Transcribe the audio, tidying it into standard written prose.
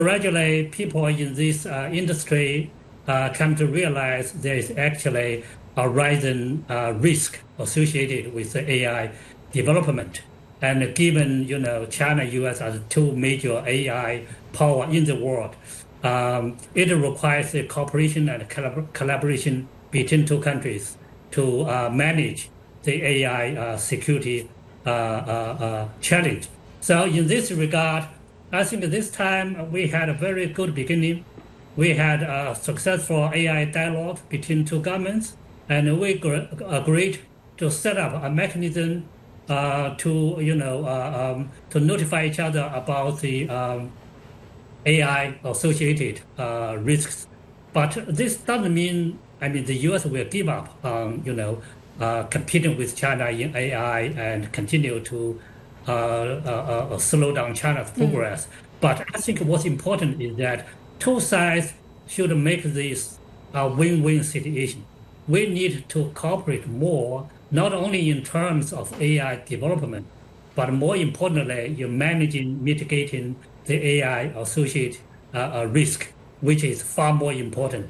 gradually people in this industry come to realize there is actually a rising risk associated with the AI development. And given China, US are the two major AI power in the world, it requires a cooperation and collaboration between two countries to manage the AI security challenge. So in this regard, I think this time we had a very good beginning. We had a successful AI dialogue between two governments, and we agreed to set up a mechanism to notify each other about the AI associated risks. But this doesn't mean, I mean, the US will give up on, competing with China in AI and continue to slow down China's progress. But I think what's important is that two sides should make this a win-win situation. We need to cooperate more, not only in terms of AI development, but more importantly, in managing, mitigating the AI associated risk, which is far more important.